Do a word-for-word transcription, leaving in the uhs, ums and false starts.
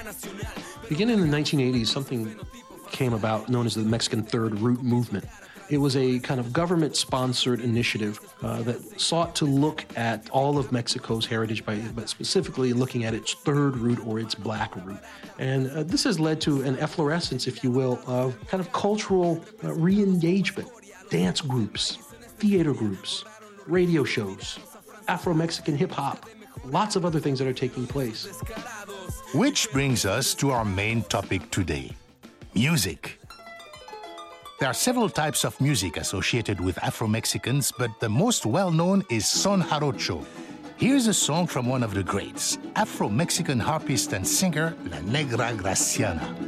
Beginning in the nineteen eighties, something came about known as the Mexican Third Root Movement. It was a kind of government-sponsored initiative uh, that sought to look at all of Mexico's heritage, by, but specifically looking at its third root or its black root. And uh, this has led to an efflorescence, if you will, of kind of cultural uh, re-engagement. Dance groups, theater groups, radio shows, Afro-Mexican hip-hop, lots of other things that are taking place. Which brings us to our main topic today, music. There are several types of music associated with Afro-Mexicans, but the most well-known is son jarocho. Here's a song from one of the greats, Afro-Mexican harpist and singer La Negra Graciana.